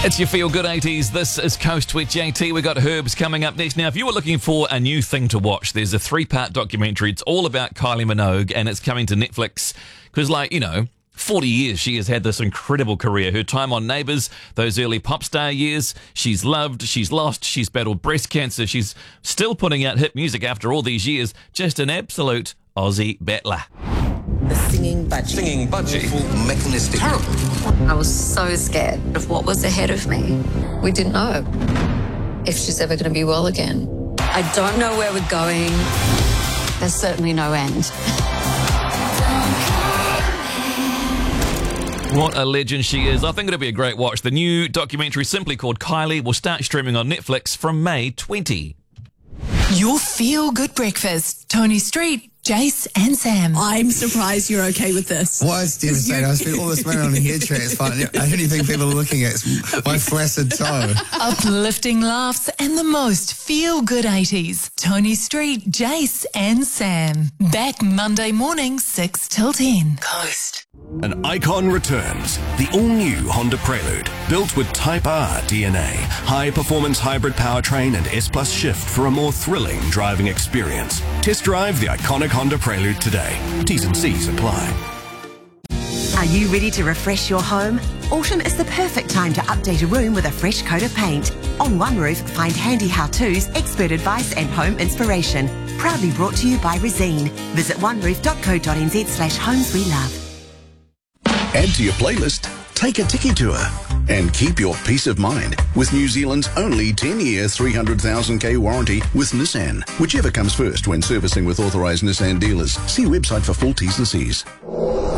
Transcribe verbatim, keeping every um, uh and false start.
It's your Feel Good eighties. This is Coast with J T. We've got Herbs coming up next. Now, if you were looking for a new thing to watch, there's a three-part documentary. It's all about Kylie Minogue, and it's coming to Netflix because, like, you know, forty years she has had this incredible career. Her time on Neighbours, those early pop star years, she's loved, she's lost, she's battled breast cancer. She's still putting out hit music after all these years. Just an absolute Aussie battler. The singing budgie. Singing budgie. Mechanistic. Terrible. I was so scared of what was ahead of me. We didn't know if she's ever going to be well again. I don't know where we're going. There's certainly no end. What a legend she is. I think it'll be a great watch. The new documentary, simply called Kylie, will start streaming on Netflix from May twentieth. Your Feel Good Breakfast. Tony Street, Jace and Sam. I'm surprised you're okay with this. Why it's devastating. I spent all this money on a hair transplant. The only thing people are looking at is my flaccid toe. Uplifting laughs and the most Feel Good eighties. Tony Street, Jace and Sam. Back Monday morning, six till ten. Coast. An icon returns, the all-new Honda Prelude, built with Type R D N A, high-performance hybrid powertrain and S-Plus shift for a more thrilling driving experience. Test drive the iconic Honda Prelude today. T's and C's apply. Are you ready to refresh your home? Autumn is the perfect time to update a room with a fresh coat of paint. On OneRoof, find handy how-tos, expert advice and home inspiration. Proudly brought to you by Resene. Visit oneroof.co.nz slash homes we love. Add to your playlist, take a Tiki tour, and keep your peace of mind with New Zealand's only ten-year, three hundred thousand K warranty with Nissan. Whichever comes first when servicing with authorised Nissan dealers. See website for full T's and C's.